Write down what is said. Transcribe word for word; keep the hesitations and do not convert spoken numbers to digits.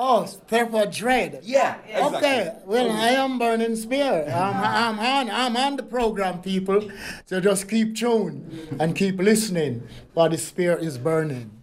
Oh, therefore dread. Yeah. Exactly. Okay, well, I am burning spear. I'm, I'm on. I'm on the program, people. So just keep tuned and keep listening, while the spear is burning.